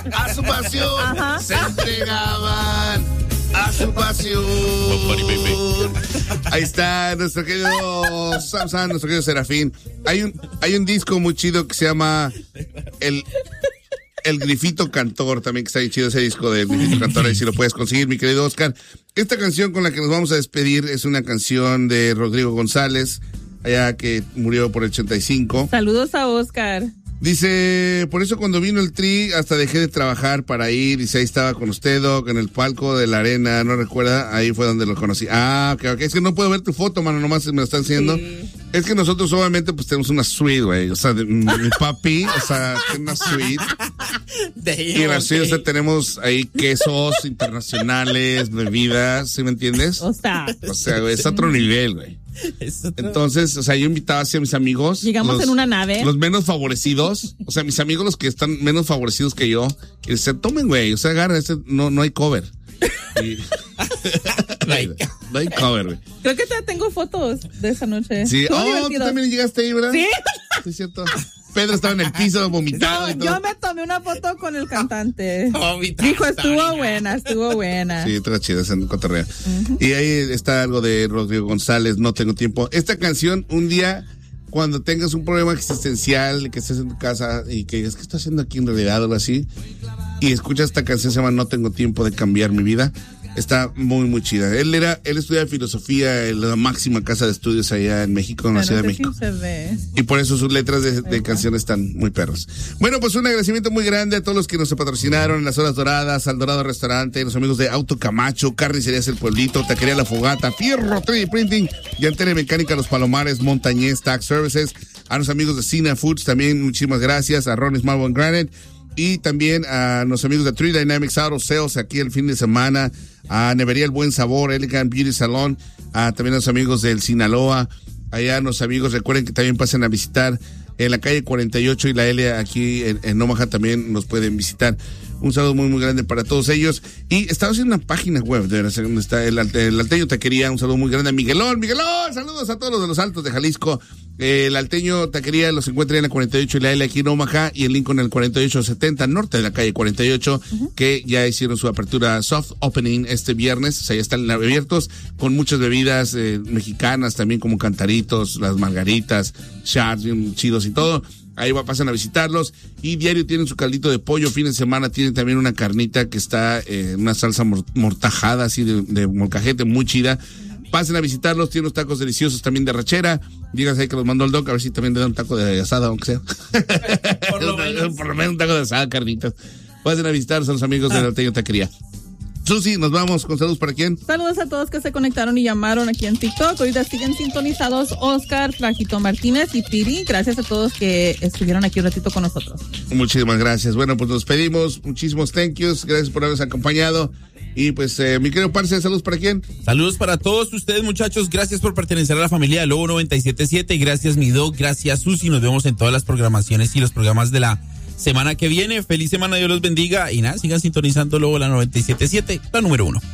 a su pasión, se entregaban a su pasión. Ahí está nuestro querido Samson, nuestro querido Serafín. Hay un disco muy chido que se llama El Grifito Cantor, también que está bien chido ese disco del Grifito Cantor, ahí si lo puedes conseguir, mi querido Oscar. Esta canción con la que nos vamos a despedir es una canción de Rodrigo González, allá que murió por el 85. Saludos a Oscar. Dice, por eso cuando vino el Tri hasta dejé de trabajar para ir, dice, ahí estaba con usted, Doc, en el palco de la arena, ¿no recuerda? Ahí fue donde lo conocí. Ah, ok, es que no puedo ver tu foto, mano, nomás me lo están haciendo. Sí. Es que nosotros obviamente pues tenemos una suite, güey, o sea, mi papi, o sea, tiene una suite. Y en la suite, o sea, tenemos ahí quesos internacionales, bebidas, ¿sí me entiendes? O sea, güey, es otro nivel, güey. Entonces, o sea, yo invitaba así a mis amigos. Llegamos en una nave. Los menos favorecidos, o sea, mis amigos los que están menos favorecidos que yo, y dicen, tomen, güey, o sea, agarra, no hay cover. Y, no hay cover, güey. Creo que tengo fotos de esa noche. Sí, tú también llegaste ahí, ¿verdad? Sí. Sí, es cierto. Pedro estaba en el piso vomitado y todo. Yo me tomé una foto con el cantante. Dijo, estuvo buena. Sí, está chido, es en cotorreo. Y ahí está algo de Rodrigo González, No Tengo Tiempo. Esta canción, un día, cuando tengas un problema existencial, que estés en tu casa y que digas, ¿qué estoy haciendo aquí en realidad? O algo así. Y escuchas esta canción, se llama No Tengo Tiempo de Cambiar Mi Vida. Está muy, muy chida. Él estudiaba filosofía en la máxima casa de estudios allá en México, en la Ciudad de México. Sí se ve. Y por eso sus letras de canciones están muy perros. Bueno, pues un agradecimiento muy grande a todos los que nos patrocinaron en las horas doradas, al Dorado Restaurante, los amigos de Auto Camacho, Carnicerías El Pueblito, Taquería La Fogata, Fierro 3D Printing, Llantera Mecánica Los Palomares, Montañés Tax Services, a los amigos de Cina Foods también, muchísimas gracias, a Ronnie's Marble and Granite, y también a los amigos de Tree Dynamics Auto Sales aquí el fin de semana, a Nevería El Buen Sabor, Elegant Beauty Salon, también a los amigos del Sinaloa, allá los amigos, recuerden que también pasen a visitar en la calle 48 y la L aquí en Omaha también nos pueden visitar. Un saludo muy, muy grande para todos ellos. Y estaba haciendo una página web, de verdad, donde está el Alteño Taquería. Un saludo muy grande a Miguelón, saludos a todos los de los Altos de Jalisco. El Alteño Taquería los encuentra en la 48 y la L aquí en Omaha, y en Lincoln en el 4870, norte de la calle 48, que ya hicieron su apertura soft opening este viernes. O sea, ya están abiertos con muchas bebidas mexicanas también, como cantaritos, las margaritas, shots bien chidos y todo. Ahí pasan a visitarlos, y diario tienen su caldito de pollo, fin de semana tienen también una carnita que está una salsa mortajada así de molcajete muy chida. Pasen a visitarlos, tienen unos tacos deliciosos también de rachera. Díganse ahí que los mandó el Doc, a ver si también le dan un taco de asada, aunque sea. Por lo menos un taco de asada, carnitas. Pasen a visitarlos a los amigos de la Alteño Taquería. Susi, nos vamos con saludos para quién. Saludos a todos que se conectaron y llamaron aquí en TikTok. Ahorita siguen sintonizados Oscar, Flajito Martínez y Piri. Gracias a todos que estuvieron aquí un ratito con nosotros. Muchísimas gracias. Bueno, pues nos pedimos muchísimos thank yous. Gracias por habernos acompañado. Y pues, mi querido Parce, ¿saludos para quién? Saludos para todos ustedes, muchachos. Gracias por pertenecer a la familia de Lobo 97.7. Gracias, mi Doc. Gracias, Susi. Nos vemos en todas las programaciones y los programas de la semana que viene. Feliz semana, Dios los bendiga. Y nada, sigan sintonizando Lobo la 97.7, la número 1.